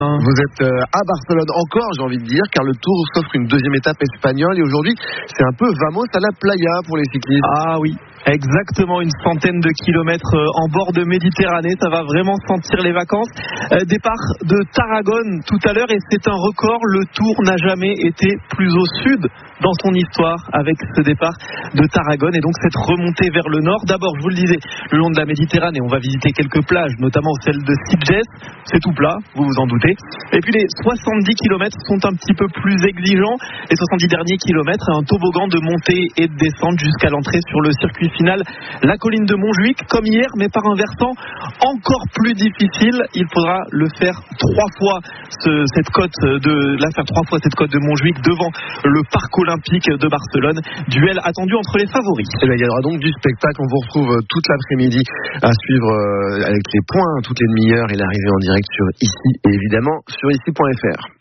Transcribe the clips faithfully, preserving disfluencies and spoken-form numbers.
Vous êtes à Barcelone encore, j'ai envie de dire, car le Tour s'offre une deuxième étape espagnole et aujourd'hui, c'est un peu vamos à la playa pour les cyclistes. Ah oui, exactement, une centaine de kilomètres en bord de Méditerranée, ça va vraiment sentir les vacances. Euh, départ de Tarragone tout à l'heure et c'est un record, le Tour n'a jamais été plus au sud dans son histoire avec ce départ de Tarragone et donc cette remontée vers le nord. D'abord, je vous le disais, le long de la Méditerranée, on va visiter quelques plages, notamment celle de Sitges, c'est tout plat, vous vous en doutez. Et puis les soixante-dix kilomètres sont un petit peu plus exigeants, les soixante-dix derniers kilomètres, un toboggan de montée et de descente jusqu'à l'entrée sur le circuit final, la colline de Montjuïc, comme hier, mais par un versant encore plus difficile. Il faudra le faire trois fois, ce, cette côte de, la faire trois fois cette côte de Montjuïc devant le parc olympique de Barcelone. Duel attendu entre les favoris. Et bien, il y aura donc du spectacle. On vous retrouve toute l'après-midi à suivre euh, avec les points toutes les demi-heures et l'arrivée en direct sur ici et évidemment sur ici point f r.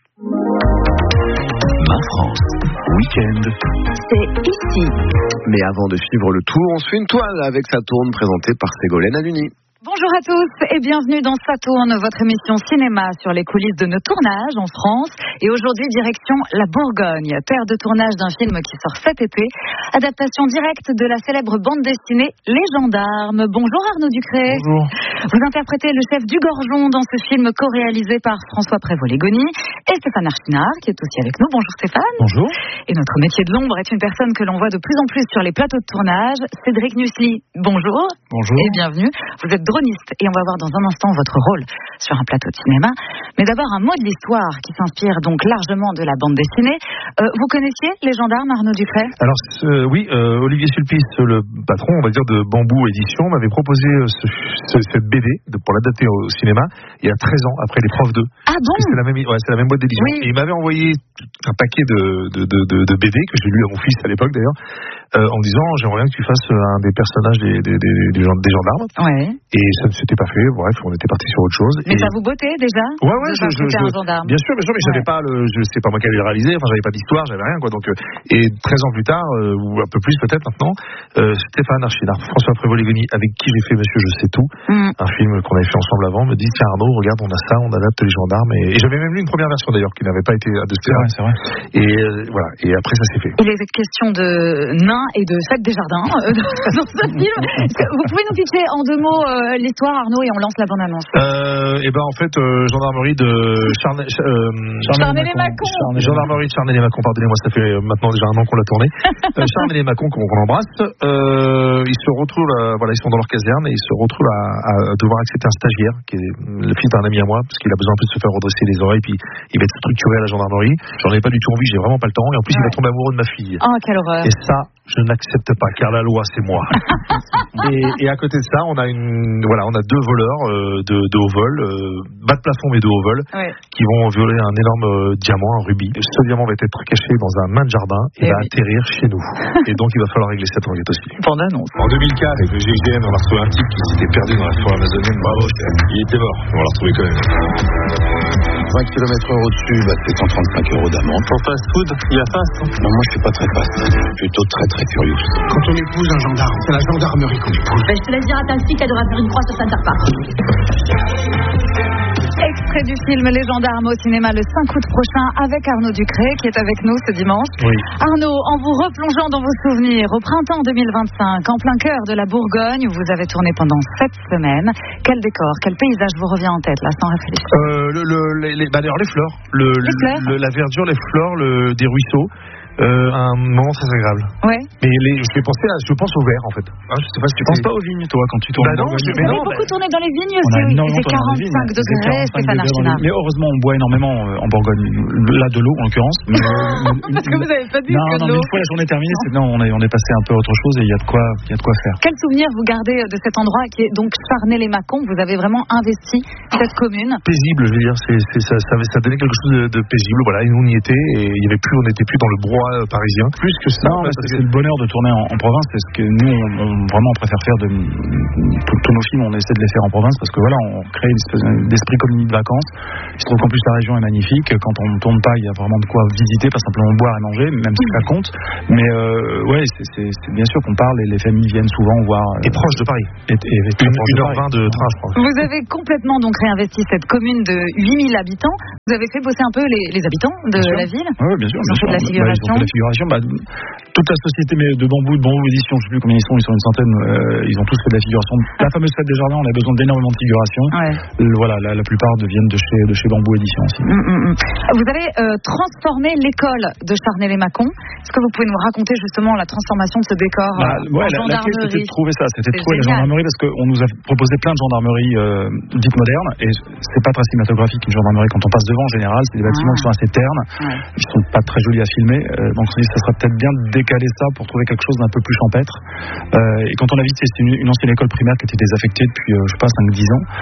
Ma France, week-end. C'est ici. Mais avant de suivre le tour, on se fait une toile avec Saturne présentée par Ségolène Aluni. Bonjour à tous et bienvenue dans Saturne, votre émission cinéma sur les coulisses de nos tournages en France. Et aujourd'hui, direction la Bourgogne, terre de tournage d'un film qui sort cet été. Adaptation directe de la célèbre bande dessinée Les Gendarmes. Bonjour Arnaud Ducré. Bonjour. Vous interprétez le chef du Gorgeon dans ce film co-réalisé par François Prévost-Légonie et Stéphane Archinard qui est aussi avec nous. Bonjour Stéphane. Bonjour. Et notre métier de l'ombre est une personne que l'on voit de plus en plus sur les plateaux de tournage. Cédric Nussli, bonjour. Bonjour. Et bienvenue. Vous êtes droniste et on va voir dans un instant votre rôle sur un plateau de cinéma. Mais d'abord un mot de l'histoire qui s'inspire donc largement de la bande dessinée. Euh, vous connaissiez Les Gendarmes, Arnaud Ducré? Alors euh, oui, euh, Olivier Sulpice, le patron, on va dire, de Bambou Édition, m'avait proposé ce, ce, cette B D de, pour l'adapter au cinéma il y a treize ans, après Les Profs deux. Ah bon? C'est la même, ouais, c'est la même boîte d'édition. Oui. Et il m'avait envoyé un paquet de, de, de, de, de B D que j'ai lu à mon fils à l'époque d'ailleurs, euh, en me disant j'aimerais bien que tu fasses un des personnages des, des, des, des, des gendarmes. Ouais. Et ça ne s'était pas fait. Bref, on était parti sur autre chose. Mais et... ça vous bottait déjà? Ouais, ouais, je, je, je, un gendarme. bien sûr, bien sûr, mais j'avais ouais. pas le, je sais pas moi qui allais le réaliser. Enfin, j'avais pas d'histoire, j'avais rien, quoi. Donc, euh, et treize ans plus tard, euh, ou un peu plus peut-être maintenant, euh, Stéphane Archinard, François Prévost-Légonie, avec qui j'ai fait Monsieur Je sais tout, mm. un film qu'on avait fait ensemble avant, me dit tiens Arnaud, regarde, on a ça, on adapte Les Gendarmes. Et, et j'avais même lu une première version d'ailleurs qui n'avait pas été adaptée. Ouais, c'est vrai. Et euh, voilà. Et après, ça s'est fait. Il est question de nains et de fête des jardins euh, dans ce film. Vous pouvez nous pitcher en deux mots euh, l'histoire, Arnaud, et on lance la bande-annonce. Euh, et ben en fait, euh, gendarmerie de Charne, euh, Charnay-les-Macon. Gendarmerie de Charnay-les-Macon, pardonnez-moi, ça fait maintenant déjà un an qu'on l'a tourné. euh, Charnay-les-Macon, qu'on, qu'on embrasse. Euh, ils se retrouvent, à, voilà, ils sont dans leur caserne et ils se retrouvent à, à devoir accepter un stagiaire qui est le fils d'un ami à moi, parce qu'il a besoin un peu de se faire redresser les oreilles, puis il va être structuré à la gendarmerie. J'en ai pas du tout envie, j'ai vraiment pas le temps. Et en plus, ouais. il va tomber amoureux de ma fille. Oh, quelle horreur. Et ça, je n'accepte pas, car la loi, c'est moi. et, et à côté de ça, on a une, voilà, on a deux voleurs euh, de, de haut vol, euh, bas de plafond mais de haut vol, ouais. qui vont violer un énorme euh, diamant, un rubis. Ce diamant va être caché dans un main de jardin et, et va oui. atterrir chez nous. Et donc, il va falloir régler cette enquête aussi. Bande annonce. En deux mille quatre, avec le G I G N, on a retrouvé un type qui s'était perdu dans la forêt amazonienne. Bravo, il était mort. On l'a retrouvé quand même. vingt kilomètres heure au-dessus, bah, c'est cent trente-cinq euros d'amende. Pour fast food, il y a fast. Hein. Non, moi je suis pas très fast. Plutôt très très curieux. Quand on épouse un gendarme, c'est la gendarmerie qu'on épouse. Ben, je te laisse dire à ta fille qu'elle devrait faire une croix sur Saint-Arpard. Extrait du film Les Gendarmes au cinéma le cinq août prochain avec Arnaud Ducré qui est avec nous ce dimanche. Oui. Arnaud, en vous replongeant dans vos souvenirs au printemps deux mille vingt-cinq, en plein cœur de la Bourgogne où vous avez tourné pendant sept semaines, quel décor, quel paysage vous revient en tête là sans réfléchir? euh, le, le, les, les, bah, les fleurs, le, les fleurs le, la verdure, les fleurs, le, des ruisseaux. Euh, un moment très agréable. Ouais. Mais les, je vais penser à, je pense au verre en fait. Hein, je sais pas si tu penses pas aux vignes toi quand tu tournes. Bah non, je, mais vous non, avez beaucoup bah... tourné dans les vignes aussi. Il fait quarante-cinq degrés, Stéphane Archinard. Mais heureusement, on boit énormément en Bourgogne. Là, de l'eau en l'occurrence. Mais, Parce que vous avez pas dit non, que non, de l'eau. Mais une fois la journée terminée, c'est, non, on est, on est passé un peu à autre chose et il y a de quoi, il y a de quoi faire. Quel souvenir vous gardez de cet endroit qui est donc Charnay-les-Macon? Vous avez vraiment investi cette commune. Paisible, je veux dire, c'est, c'est, ça, ça, ça donnait quelque chose de, de paisible. Voilà, et nous on y était et il y avait plus, on n'était plus dans le brouhaha euh, parisien. Plus que ça. Non, mais c'est, c'est le bonheur de tourner en, en province, c'est ce que nous, on, on vraiment on préfère faire de tous, tous nos films, on essaie de les faire en province parce que voilà, on crée une espèce d'esprit colonie de vacances. Il se trouve qu'en plus la région est magnifique. Quand on ne tourne pas, il y a vraiment de quoi visiter, pas simplement boire et manger, même si ça compte. Mais euh, ouais, c'est, c'est, c'est bien sûr qu'on parle et les familles viennent souvent voir. Euh, et proche de Paris. Et, et, et une, une heure vingt de train, je crois. Vous avez complètement donc réinvesti cette commune de huit mille habitants. Vous avez fait bosser un peu les, les habitants de la ville. Oui, bien sûr. Ils ont fait de la figuration. Bah, ils ont fait de la figuration. Bah, toute la société de Bambou, de Bambou Édition, je ne sais plus combien ils sont, ils sont une centaine. Euh, ils ont tous fait de la figuration. La fameuse fête des jardins, on a besoin d'énormément de figuration. Ouais. Euh, voilà, la, la plupart viennent de chez, de chez Bambou Édition aussi. Mm, mm, mm. Vous avez euh, transformé l'école de Charnay-les-Macon. Est-ce que vous pouvez nous raconter justement la transformation de ce décor bah, euh, ouais, en la, gendarmerie? La clé, c'était de trouver ça, c'était de trouver génial. La gendarmerie parce qu'on nous a proposé plein de gendarmeries euh, dites modernes et c'est pas très cinématographique une gendarmerie quand on passe devant en général, c'est des bâtiments ah. qui sont assez ternes, ouais. Ils sont pas très jolis à filmer, euh, donc ça serait peut-être bien de décaler ça pour trouver quelque chose d'un peu plus champêtre. Euh, et quand on a visité, c'est une, une ancienne école primaire qui était désaffectée depuis, euh, je sais pas, cinq dix ans.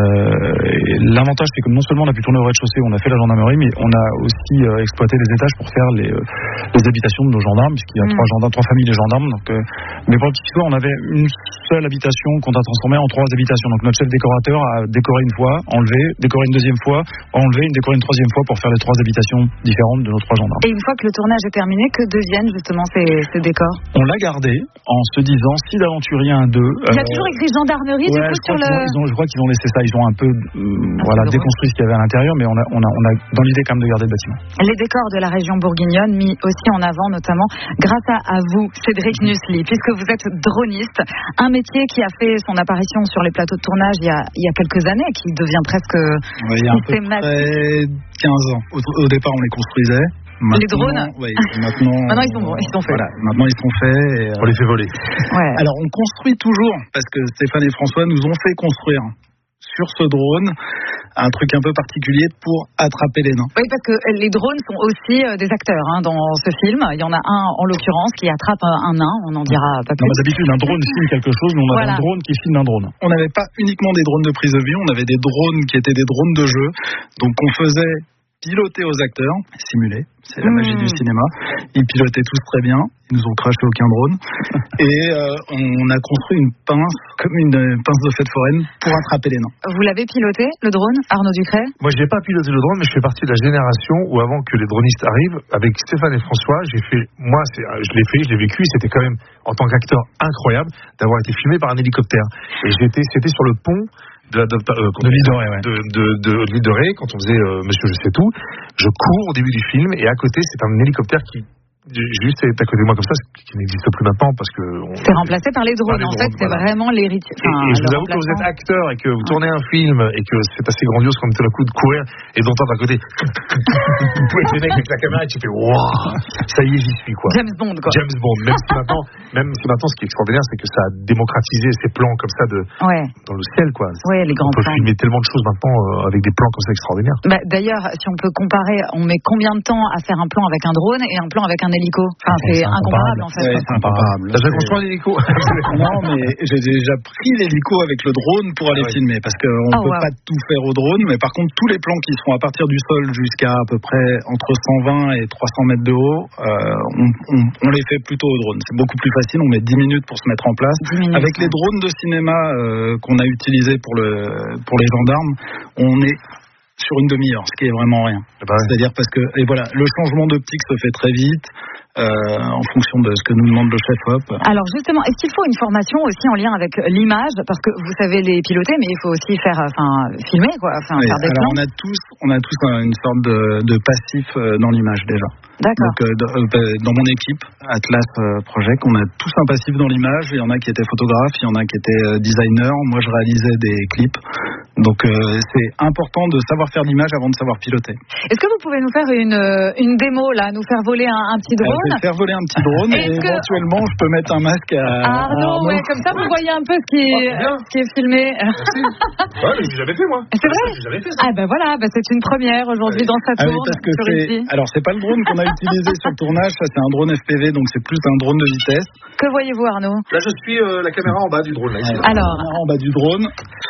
Euh, et l'avantage, c'est que non seulement on a pu tourner au rez-de-chaussée, on a fait la gendarmerie, mais on a aussi euh, exploité les étages pour faire les, euh, les habitations de nos gendarmes, puisqu'il y a mmh. trois gendarmes, trois familles de gendarmes. Donc, euh, mais pour le petit histoire, on avait une seule habitation qu'on a transformée en trois habitations. Donc notre chef décorateur a décoré une fois, enlevé, décoré une deuxième fois, enlevé, décoré une troisième fois pour faire les trois habitations différentes de nos trois gendarmes. Et une fois que le tournage est terminé, que deviennent justement ces, ces décors? On l'a gardé en se disant si d'aventure il y a un deux. Il y a euh, toujours écrit gendarmerie ouais, du coup sur le. Ont, je crois qu'ils ont laissé ça, ils ont un peu euh, voilà, déconstruit ce qu'il y avait à l'intérieur, mais on a, on a, on a dans l'idée quand même de garder le bâtiment. Les décors de la région bourguignonne mis aussi en avant notamment grâce à, à vous, Cédric Nusli, puisque vous êtes droniste, un métier qui a fait son apparition sur les plateaux de tournage il y a, il y a quelques années, qui devient presque ouais, il y a systématique. À peu près quinze ans. Au, au départ, on les construisait. Maintenant, les drones ouais, maintenant, maintenant ils sont bons, ils sont faits. Voilà, maintenant ils sont faits. Et, on les fait voler. Ouais. Alors on construit toujours, parce que Stéphane et François nous ont fait construire sur ce drone un truc un peu particulier pour attraper les nains. Oui, parce que les drones sont aussi des acteurs hein, dans ce film. Il y en a un en l'occurrence qui attrape un nain, on en dira pas plus. Non, mais d'habitude un drone filme quelque chose, mais on voilà. avait un drone qui filme un drone. On n'avait pas uniquement des drones de prise de vue, on avait des drones qui étaient des drones de jeu. Donc on faisait piloter aux acteurs, simuler, c'est la mmh. magie du cinéma. Ils pilotaient tous très bien, ils nous ont craché aucun drone. Et euh, on a construit une pince, comme une pince de fête foraine, pour attraper les nains. Vous l'avez piloté, le drone, Arnaud Ducret? Moi, je n'ai pas piloté le drone, mais je fais partie de la génération où, avant que les dronistes arrivent, avec Stéphane et François, j'ai fait, moi, c'est, je l'ai fait, je l'ai vécu, c'était quand même, en tant qu'acteur, incroyable d'avoir été filmé par un hélicoptère. Et j'étais, c'était sur le pont de, la, de, euh, de l'île de Ré, ouais. de, de, de, de l'île de Ré, quand on faisait euh, Monsieur Je sais tout. Je cours au début du film et à côté c'est un hélicoptère qui juste est à côté de moi comme ça, qui n'existe plus maintenant parce que on... c'est remplacé par les drones. Par les en drones, fait, c'est voilà. Vraiment l'héritier. Enfin, et, et je vous avoue que vous êtes acteur et que vous tournez un film et que c'est assez grandiose comme tout d'un coup de courir et d'entendre à côté vous pouvez les mecs avec la caméra et tu fais waouh, ça y est, j'y suis quoi. James Bond quoi. James Bond. Même si maintenant, même si maintenant, ce qui est extraordinaire, c'est que ça a démocratisé ces plans comme ça de ouais. dans le ciel quoi. Ouais, les grands on peut plans. filmer tellement de choses maintenant euh, avec des plans comme ça extraordinaires. Bah, d'ailleurs, si on peut comparer, on met combien de temps à faire un plan avec un drone et un plan avec un hélico? Enfin, c'est C'est incomparable en fait. Ouais, c'est incomparable. T'as déjà construit un hélico? Non, mais j'ai déjà pris l'hélico avec le drone pour aller ah oui. filmer parce qu'on ne oh, peut wow. pas tout faire au drone, mais par contre tous les plans qui sont à partir du sol jusqu'à à peu près entre cent vingt et trois cents mètres de haut, euh, on, on, on les fait plutôt au drone. C'est beaucoup plus facile, on met dix minutes pour se mettre en place. Minutes, avec ouais. les drones de cinéma euh, qu'on a utilisés pour, le, pour les gendarmes, on est sur une demi-heure, ce qui est vraiment rien. Bah ouais. C'est-à-dire parce que, et voilà, le changement d'optique se fait très vite. Euh, en fonction de ce que nous demande le chef-op. Alors justement, est-ce qu'il faut une formation aussi en lien avec l'image? Parce que vous savez les piloter, mais il faut aussi faire, enfin, filmer, quoi, enfin, oui, faire des alors plans. on a tous, on a tous une sorte de, de passif dans l'image déjà. D'accord. Donc euh, dans mon équipe, Atlas Project, on a tous un passif dans l'image. Il y en a qui étaient photographes, il y en a qui étaient designers. Moi, je réalisais des clips. Donc euh, c'est important de savoir faire l'image avant de savoir piloter. Est-ce que vous pouvez nous faire une, une démo là, nous faire voler un, un petit drone? Je vais faire voler un petit drone et que... éventuellement je peux mettre un masque à, à Arnaud. Ouais, comme ça vous voyez un peu ce qui est, oh, ce qui est filmé. Ouais, mais j'ai jamais fait moi. C'est vrai? J'ai jamais fait ça. Ah ben voilà, ben c'est une première aujourd'hui ouais. dans sa tourne. Ah oui, parce que c'est... Alors c'est pas le drone qu'on a utilisé sur le tournage, ça c'est un drone F P V, donc c'est plus un drone de vitesse. Que voyez-vous Arnaud? Là je suis euh, la caméra en bas du drone. Là, ici. Alors. La caméra en bas du drone.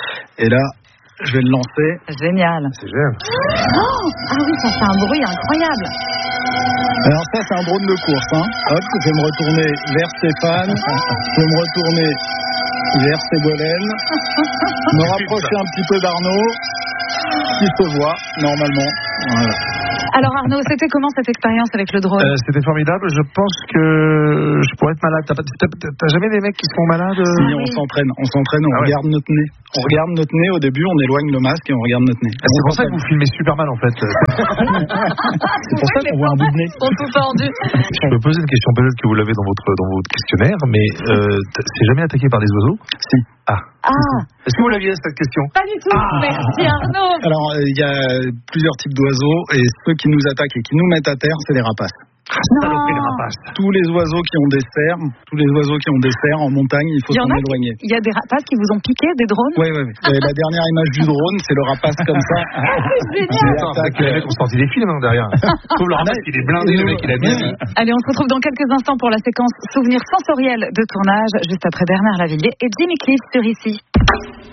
Et là. Je vais le lancer. Génial. C'est génial. Oh, ah oui, ça fait un bruit incroyable. Alors ça, c'est un drone de course. Hein. Hop, je vais me retourner vers Stéphane. Je vais me retourner vers Ségolène. Me rapprocher un petit peu d'Arnaud. Qui se voit, normalement. Voilà. Alors Arnaud, c'était comment cette expérience avec le drone? euh, C'était formidable. Je pense que je pourrais être malade. T'as, pas, t'as, t'as jamais des mecs qui sont malades? Si, on s'entraîne. On s'entraîne, on ah ouais. regarde notre nez. On regarde notre nez au début, on éloigne le masque et on regarde notre nez. Ah, c'est pour ça que vous filmez super mal en fait. C'est pour ça qu'on voit un bout de nez. On tout tordu. Je peux poser une question, peut-être que vous l'avez dans votre, dans votre questionnaire, mais euh, c'est jamais attaqué par des oiseaux? Si. Ah. Ah. Est-ce que vous l'aviez cette question? Pas du tout. Ah. Merci Arnaud. Alors il euh, y a plusieurs types d'oiseaux et ceux qui nous attaquent et qui nous mettent à terre, c'est les rapaces. Tous les oiseaux qui ont des cerfs, tous les oiseaux qui ont des cerfs en montagne, il faut s'en éloigner. Il y a des rapaces qui vous ont piqué, des drones? Oui, oui, oui. La dernière image du drone, c'est le rapace comme ça. C'est génial. C'est que les mecs ont sorti des films hein, derrière. Sauf le rapace, il est blindé, le mec, il a bien dit. Allez, on se retrouve dans quelques instants pour la séquence souvenirs sensoriels de tournage, juste après Bernard Lavilliers et Jimmy Cliff sur Ici.